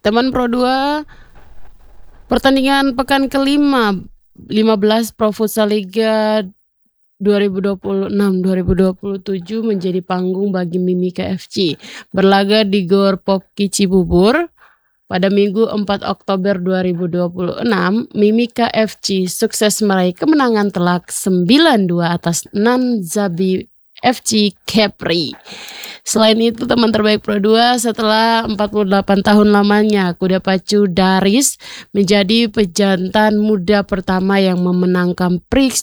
Teman Pro 2, pertandingan pekan kelima 15 Pro Futsal Liga 2026-2027 menjadi panggung bagi Mimika FC. Berlaga di Gor Popki Cibubur pada Minggu 4 Oktober 2026, Mimika FC sukses meraih kemenangan telak 9-2 atas Nanzabi FC Kepri. Selain itu, teman terbaik Pro 2 setelah 48 tahun lamanya, kuda pacu Daris menjadi pejantan muda pertama yang memenangkan Prix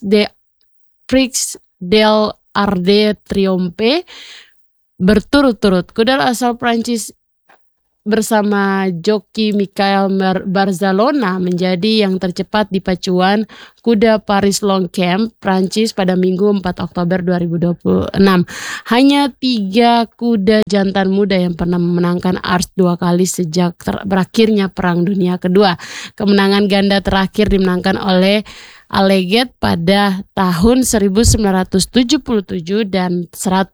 del Arc de Triomphe berturut-turut. Kuda asal Prancis bersama joki Michael Barzalona menjadi yang tercepat di pacuan kuda Paris Longchamp, Prancis pada Minggu 4 Oktober 2026. Hanya 3 kuda jantan muda yang pernah memenangkan Arc 2 kali sejak berakhirnya Perang Dunia Kedua. Kemenangan ganda terakhir dimenangkan oleh Alliget pada tahun 1977 dan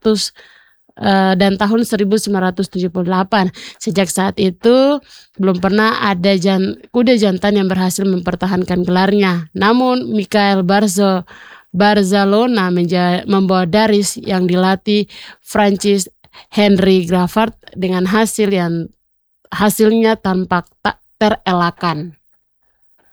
tahun 1978. Sejak saat itu belum pernah ada kuda jantan yang berhasil mempertahankan gelarnya. Namun Michael Barzalona membawa Daris yang dilatih Francis Henry Gravard dengan hasilnya tampak tak terelakkan.